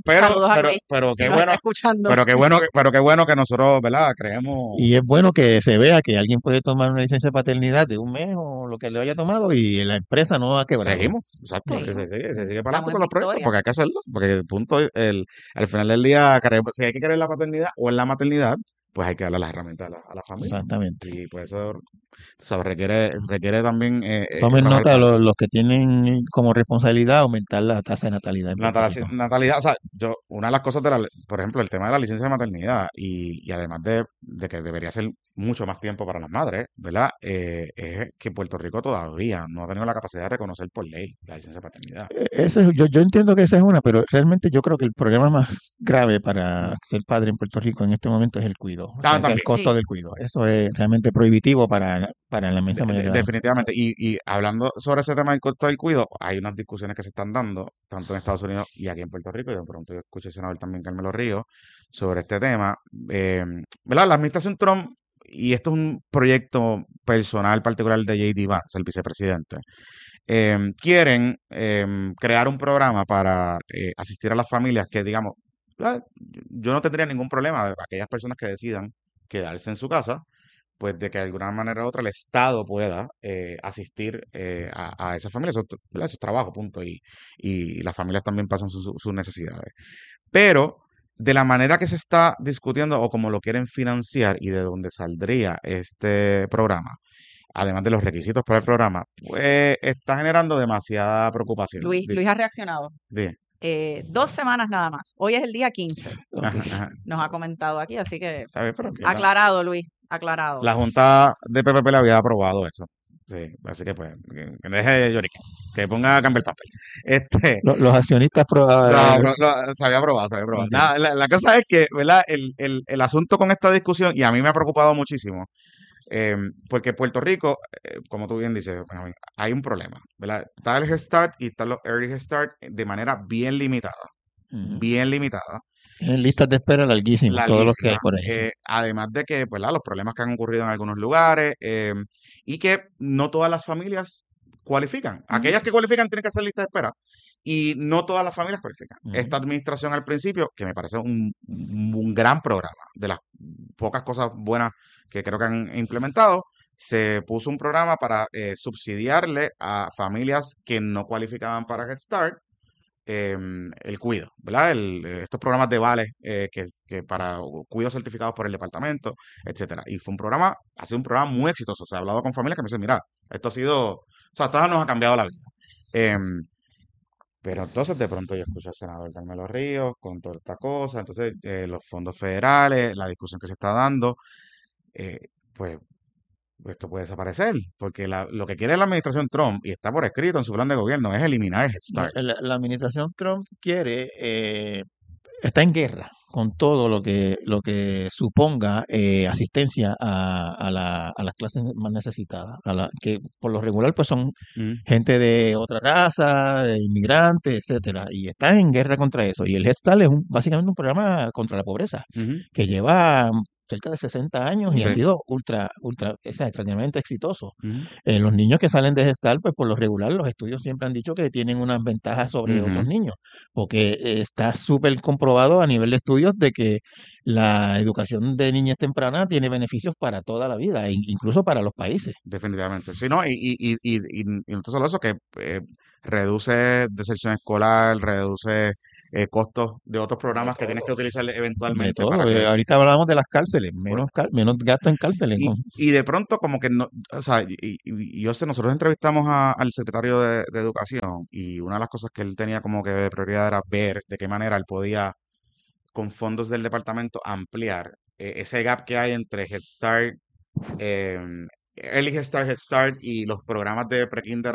Si qué nos bueno, está escuchando. pero qué bueno que nosotros, ¿verdad? Creemos. Y es bueno que se vea que alguien puede tomar una licencia de paternidad de un mes o lo que le haya tomado y la empresa no va a quebrar. Seguimos, exacto, Sí. se sigue para Estamos adelante en con los proyectos, victoria. porque hay que hacerlo, porque el punto, al final del día, si hay que querer la paternidad o en la maternidad, pues hay que darle las herramientas a la familia. Exactamente. Y pues eso, requiere también... Tomen trabajar nota los que tienen como responsabilidad aumentar la tasa de natalidad en Puerto Rico. natalidad, o sea, una de las cosas por ejemplo, el tema de la licencia de maternidad y además de que debería ser mucho más tiempo para las madres, ¿verdad? Es que Puerto Rico todavía no ha tenido la capacidad de reconocer por ley la licencia de paternidad. Yo entiendo que esa es una, pero realmente yo creo que el problema más grave para ser padre en Puerto Rico en este momento es el cuido, o sea, También. el costo del cuido. Eso es realmente prohibitivo para la inmensa mayoría de la gente. Definitivamente. Y hablando sobre ese tema del costo del cuido, hay unas discusiones que se están dando, tanto en Estados Unidos y aquí en Puerto Rico, y de pronto yo escuché al senador también, Carmelo Ríos, sobre este tema. ¿Verdad? La administración Trump, y esto es un proyecto personal particular de J.D. Vance, el vicepresidente, quieren crear un programa para asistir a las familias que, digamos, yo no tendría ningún problema de aquellas personas que decidan quedarse en su casa, pues de que de alguna manera u otra el Estado pueda asistir a esas familias. Eso es trabajo, punto. Y las familias también pasan sus necesidades. Pero de la manera que se está discutiendo o como lo quieren financiar y de dónde saldría este programa, además de los requisitos para el programa, pues está generando demasiada preocupación. Luis ha reaccionado. Bien. 2 semanas nada más. Hoy es el día 15. Ajá. Nos ha comentado aquí, así que Está bien, pero que aclarado, Luis, aclarado. la Junta de PPP le había aprobado eso. Sí, así que pues, que deje de lloriquear, que ponga a cambiar el papel. Los accionistas se había aprobado. Nada, la cosa es que, ¿verdad? El asunto con esta discusión, y a mí me ha preocupado muchísimo, porque Puerto Rico, como tú bien dices, hay un problema, ¿verdad? Está el Head Start y están los Early Head Start de manera bien limitada. Bien limitada. Tienen listas de espera larguísimas, todos los que hay por ahí. Además de que, pues, los problemas que han ocurrido en algunos lugares y que no todas las familias cualifican. Aquellas que cualifican tienen que hacer lista de espera y no todas las familias cualifican. Esta administración al principio, que me parece un gran programa, de las pocas cosas buenas que creo que han implementado, se puso un programa para subsidiarle a familias que no cualificaban para Head Start el cuido, ¿verdad? Estos programas de vales que para cuidos certificados por el departamento, etcétera. Y ha sido un programa muy exitoso. Se ha hablado con familias que me dicen, mira, esto nos ha cambiado la vida. Pero entonces de pronto yo escucho al senador Carmelo Ríos con toda esta cosa, entonces los fondos federales, la discusión que se está dando, pues esto puede desaparecer, porque lo que quiere la administración Trump, y está por escrito en su plan de gobierno, es eliminar el Head Start. La administración Trump está en guerra con todo lo que suponga asistencia a las clases más necesitadas, que por lo regular pues son gente de otra raza, de inmigrantes, etcétera, y está en guerra contra eso. Y el Head Start es básicamente un programa contra la pobreza, que lleva cerca de 60 años y Sí. ha sido extraordinariamente exitoso. Ujú. Los niños que salen de Gestal, pues por lo regular los estudios siempre han dicho que tienen unas ventajas sobre Ujú. otros niños, porque está súper comprobado a nivel de estudios de que la educación de niñez temprana tiene beneficios para toda la vida, incluso para los países. Definitivamente. Sí, ¿no? Y no solo eso, que reduce deserción escolar, reduce costos de otros programas que tienes que utilizar De eventualmente todo. para que... Ahorita hablamos de las cárceles, menos gasto en cárceles. Y de pronto como que no, o sea, y yo sé, nosotros entrevistamos al secretario de Educación y una de las cosas que él tenía como que de prioridad era ver de qué manera él podía, con fondos del departamento, ampliar ese gap que hay entre Head Start, Early Head Start y los programas de pre-kinder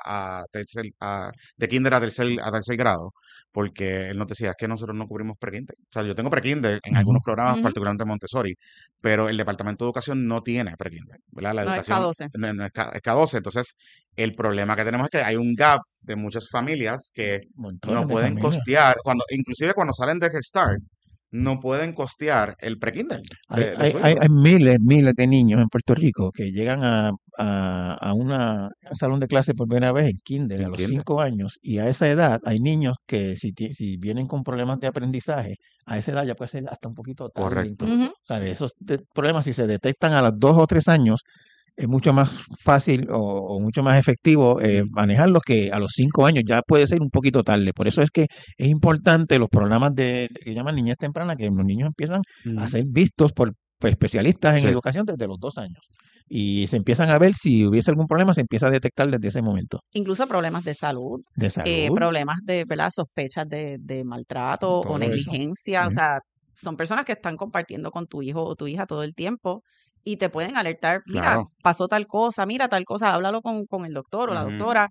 de kinder a tercer grado, porque él nos decía, es que nosotros no cubrimos pre-kinder. O sea, yo tengo pre-kinder en algunos programas, Ujú. particularmente Montessori, pero el Departamento de Educación no tiene pre-kinder, ¿verdad? La No, es educación K12. no es es K12. Entonces, el problema que tenemos es que hay un gap de muchas familias que Montones no de pueden familias. costear, inclusive cuando salen de Head Start, no pueden costear el pre-kinder de su hijo. Hay miles de niños en Puerto Rico que llegan a un salón de clase por primera vez en kinder a los 5 años, y a esa edad hay niños que si vienen con problemas de aprendizaje, a esa edad ya puede ser hasta un poquito tarde. Correcto. Incluso, ¿sabes? Esos problemas, si se detectan a los 2 o 3 años, es mucho más fácil o mucho más efectivo manejarlos, que a los 5 años ya puede ser un poquito tarde. Por eso es que es importante los programas que llaman niñez temprana, que los niños empiezan a ser vistos por especialistas en Sí. educación desde los 2 años. Y se empiezan a ver si hubiese algún problema, se empieza a detectar desde ese momento. Incluso problemas de salud, De salud. problemas de, ¿verdad? Sospechas de maltrato o Todo negligencia. eso. O sea, son personas que están compartiendo con tu hijo o tu hija todo el tiempo y te pueden alertar, mira, Claro. pasó tal cosa, mira tal cosa, háblalo con el doctor o la Ujú. doctora.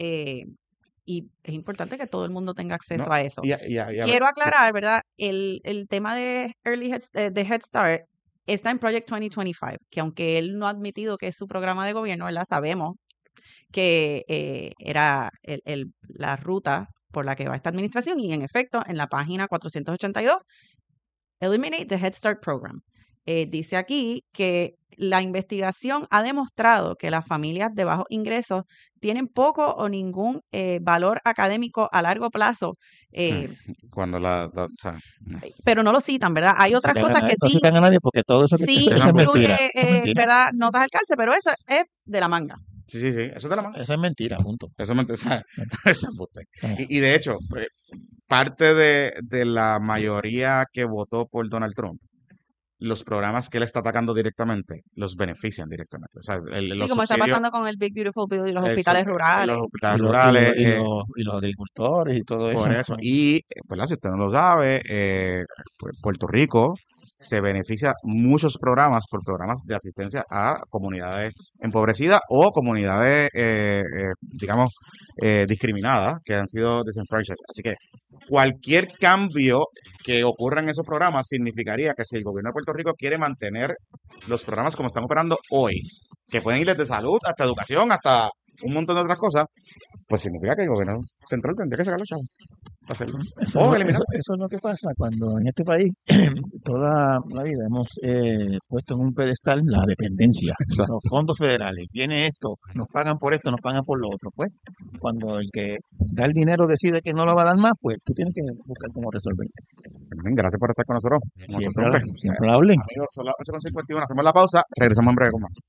Y es importante que todo el mundo tenga acceso No, a eso. y a Quiero ver, sí. aclarar, ¿verdad? El tema de de Head Start está en Project 2025, que aunque él no ha admitido que es su programa de gobierno, ¿verdad? Sabemos que era la ruta por la que va esta administración, y en efecto, en la página 482, Eliminate the Head Start Program. Dice aquí que la investigación ha demostrado que las familias de bajos ingresos tienen poco o ningún valor académico a largo plazo, Cuando o sea, pero no lo citan, ¿verdad? Hay otras cosas que No sí, citan a nadie, porque todo eso, sí eso es mentira. incluye, Eso es mentira. ¿verdad? Notas al calce, pero eso es de la manga. sí, eso es de la mano. Eso es mentira, punto. Eso es eso es embuste. Y de hecho, parte de la mayoría que votó por Donald Trump, los programas que él está atacando directamente, los benefician directamente. O sea, Sí, los como está subsidios, pasando con el Big Beautiful Bill y los hospitales rurales. los hospitales Y los- rurales, y los- y los agricultores y todo eso. por eso. Y, ¿verdad? Si usted no lo sabe, pues Puerto Rico se beneficia muchos programas por programas de asistencia a comunidades empobrecidas o comunidades, digamos, discriminadas, que han sido desenfranchised. Así que cualquier cambio que ocurra en esos programas significaría que si el gobierno de Puerto Rico quiere mantener los programas como están operando hoy, que pueden ir desde salud hasta educación, hasta un montón de otras cosas, pues significa que el gobierno central tendría que sacar los chavos para hacerlo. O eliminar. Eso es lo que pasa cuando en este país toda la vida hemos puesto en un pedestal la dependencia, los fondos federales. Viene esto, nos pagan por esto, nos pagan por lo otro. Pues cuando el que da el dinero decide que no lo va a dar más, pues tú tienes que buscar cómo resolver. Bien, gracias por estar con nosotros. Como Siempre, costumbre. siempre hablen. Amigos, son las 8:51. Hacemos la pausa. Regresamos en breve con más.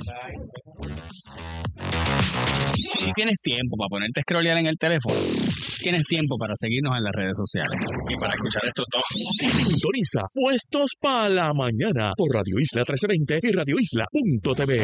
Si tienes tiempo para ponerte a scrollear en el teléfono, tienes tiempo para seguirnos en las redes sociales y para escuchar esto todo. Sintoniza Puestos para la Mañana por Radio Isla 1320 y radioisla.tv.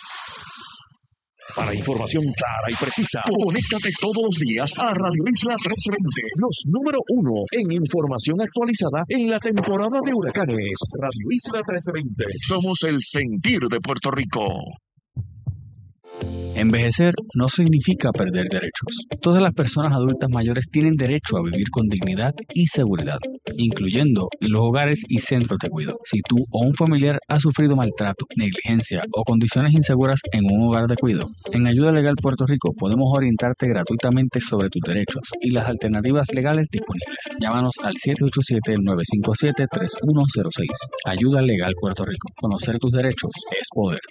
Para información clara y precisa, conéctate todos los días a Radio Isla 1320, los número 1 en información actualizada en la temporada de huracanes. Radio Isla 1320, somos el sentir de Puerto Rico. Envejecer no significa perder derechos. Todas las personas adultas mayores tienen derecho a vivir con dignidad y seguridad, incluyendo los hogares y centros de cuidado. Si tú o un familiar ha sufrido maltrato, negligencia o condiciones inseguras en un hogar de cuidado, en Ayuda Legal Puerto Rico podemos orientarte gratuitamente sobre tus derechos y las alternativas legales disponibles. Llámanos al 787-957-3106. Ayuda Legal Puerto Rico. Conocer tus derechos es poder.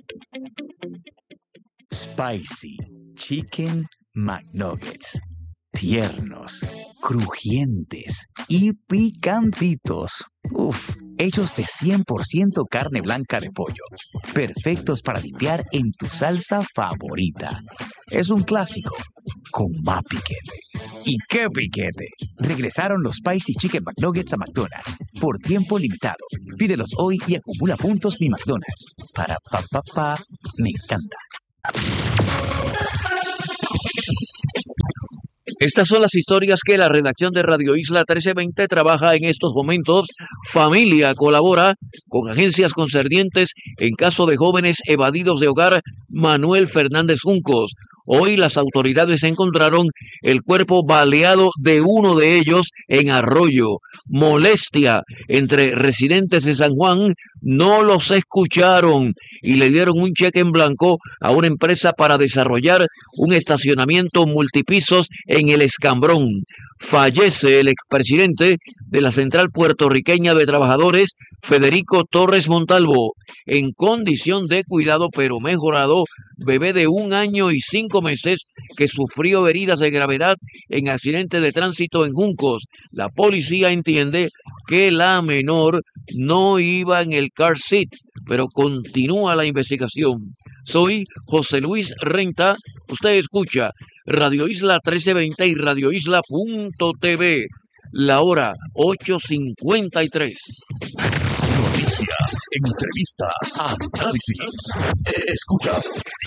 Spicy Chicken McNuggets. Tiernos, crujientes y picantitos. Uf, hechos de 100% carne blanca de pollo. Perfectos para dipear en tu salsa favorita. Es un clásico con más piquete. ¿Y qué piquete? Regresaron los Spicy Chicken McNuggets a McDonald's por tiempo limitado. Pídelos hoy y acumula puntos mi McDonald's. Para pa, me encanta. Estas son las historias que la redacción de Radio Isla 1320 trabaja en estos momentos. Familia colabora con agencias concernientes en caso de jóvenes evadidos de hogar. Manuel Fernández Juncos. Hoy las autoridades encontraron el cuerpo baleado de uno de ellos en Arroyo. Molestia entre residentes de San Juan, no los escucharon y le dieron un cheque en blanco a una empresa para desarrollar un estacionamiento multipisos en el Escambrón. Fallece el expresidente de la Central Puertorriqueña de Trabajadores, Federico Torres Montalvo, en condición de cuidado pero mejorado, bebé de 1 año y 5 meses que sufrió heridas de gravedad en accidente de tránsito en Juncos. La policía entiende que la menor no iba en el car seat, pero continúa la investigación. Soy José Luis Renta, usted escucha Radio Isla 1320 y radioisla.tv. La hora 8:53. Noticias, entrevistas, análisis. Escuchas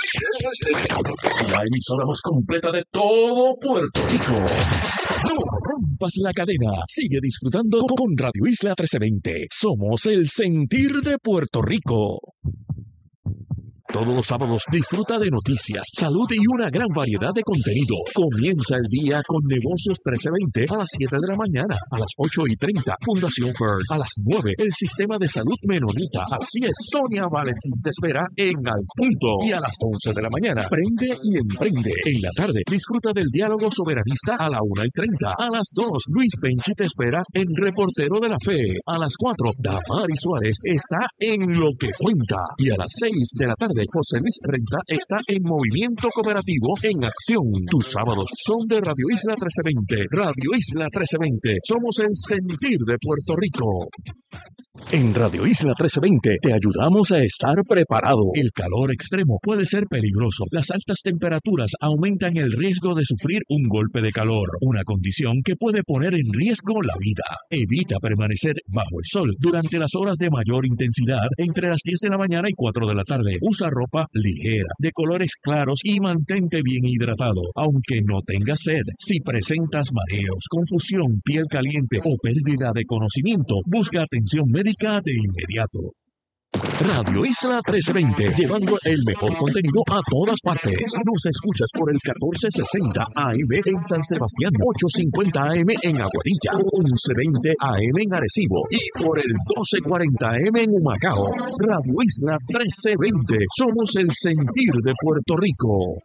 la emisora más completa de todo Puerto Rico. No rompas la cadena. Sigue disfrutando con Radio Isla 1320. Somos el sentir de Puerto Rico. Todos los sábados disfruta de noticias, salud y una gran variedad de contenido. Comienza el día con Negocios 1320 a las 7 de la mañana, a las 8:30, Fundación Fern, a las 9, el Sistema de Salud Menonita, a las 10, Sonia Valentín te espera en Al Punto, y a las 11 de la mañana, Prende y Emprende. En la tarde, disfruta del Diálogo Soberanista a la 1:30, a las 2, Luis Penchi te espera en Reportero de la Fe, a las 4, Damari Suárez está en Lo que Cuenta, y a las 6 de la tarde, José Luis Renta está en Movimiento Cooperativo en Acción. Tus sábados son de Radio Isla 1320. Radio Isla 1320. Somos el sentir de Puerto Rico. En Radio Isla 1320 te ayudamos a estar preparado. El calor extremo puede ser peligroso. Las altas temperaturas aumentan el riesgo de sufrir un golpe de calor, una condición que puede poner en riesgo la vida. Evita permanecer bajo el sol durante las horas de mayor intensidad entre las 10 de la mañana y 4 de la tarde. Usa ropa ligera, de colores claros y mantente bien hidratado, aunque no tengas sed. Si presentas mareos, confusión, piel caliente o pérdida de conocimiento, busca atención médica de inmediato. Radio Isla 1320, llevando el mejor contenido a todas partes. Nos escuchas por el 1460 AM en San Sebastián, 850 AM en Aguadilla, 1120 AM en Arecibo y por el 1240 AM en Humacao. Radio Isla 1320, somos el sentir de Puerto Rico.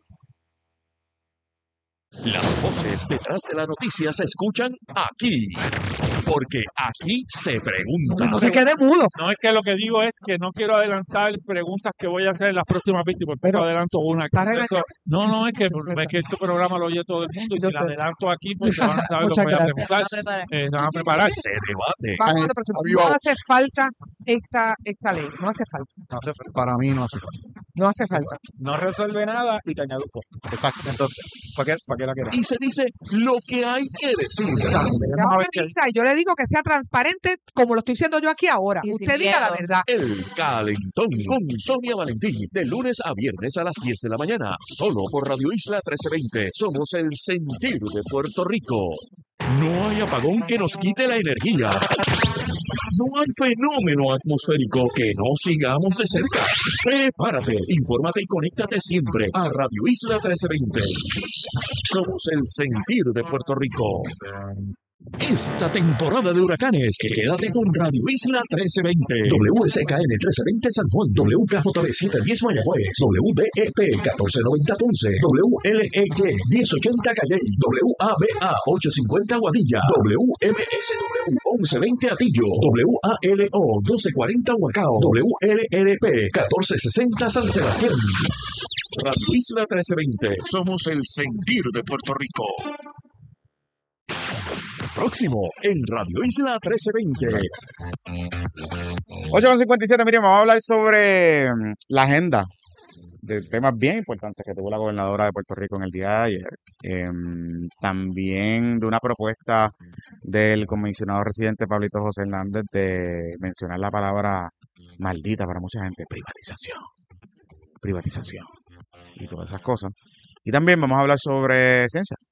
Las voces detrás de la noticia se escuchan aquí, porque aquí se pregunta. No se quede mudo. No, es que lo que digo es que no quiero adelantar preguntas que voy a hacer en las próximas víctimas, porque adelanto una. No, es que este programa lo oye todo el mundo y si la adelanto aquí, pues se van a saber lo que voy a preguntar. Se van a preparar. Se debate. No hace falta esta ley, no hace falta. No hace falta. Para mí no hace falta. No hace falta. No resuelve nada y te añado un poco. Exacto. Entonces, ¿para qué la quieres? Y se dice lo que hay que decir. Yo le digo que sea transparente como lo estoy diciendo yo aquí ahora. Usted diga la verdad. El Calentón con Sonia Valentín, de lunes a viernes a las 10 de la mañana, solo por Radio Isla 1320. Somos el sentir de Puerto Rico. No hay apagón que nos quite la energía. No hay fenómeno atmosférico que no sigamos de cerca. Prepárate, infórmate y conéctate siempre a Radio Isla 1320. Somos el sentir de Puerto Rico. Esta temporada de huracanes, quédate con Radio Isla 1320. WSKN 1320 San Juan, WKJB 710 Mayagüez, WDEP 1490 Ponce, WLEY 1080 Calley, WABA 850 Guadilla, WMSW 1120 Atillo, WALO 1240 Huacao, WLRP 1460 San Sebastián. Radio Isla 1320, somos el sentir de Puerto Rico. Próximo en Radio Isla 1320. 8:57, Miriam, vamos a hablar sobre la agenda de temas bien importantes que tuvo la gobernadora de Puerto Rico en el día de ayer. También de una propuesta del comisionado residente Pablito José Hernández de mencionar la palabra maldita para mucha gente, privatización y todas esas cosas. Y también vamos a hablar sobre ciencia.